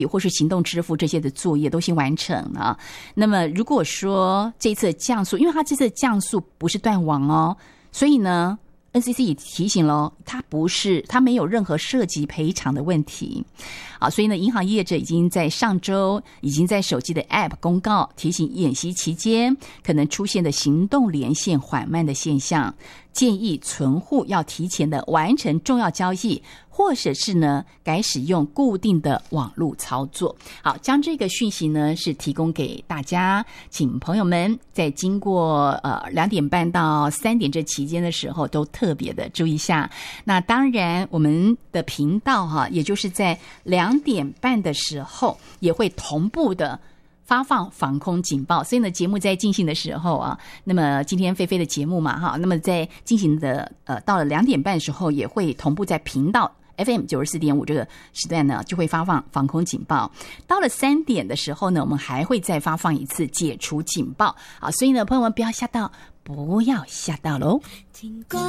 或是行动支付这些的作业都先完成了。那么如果说这次的降速，因为它这次的降速不是断网哦，所以呢 NCC 也提醒了，它没有任何涉及赔偿的问题。好，所以呢，银行业者已经在上周已经在手机的 App 公告提醒演习期间可能出现的行动连线缓慢的现象，建议存户要提前的完成重要交易，或者是呢改使用固定的网络操作。好，将这个讯息呢是提供给大家，请朋友们在经过2点半到3点这期间的时候都特别的注意一下。那当然我们的频道也就是在2点半的时候也会同步的发放防空警报，所以呢，节目在进行的时候那么今天菲菲的节目嘛那么在进行的到了2点半的时候，也会同步在频道 FM 94.5这个时段呢，就会发放防空警报。到了3点的时候呢，我们还会再发放一次解除警报。所以呢，朋友们不要吓到喽。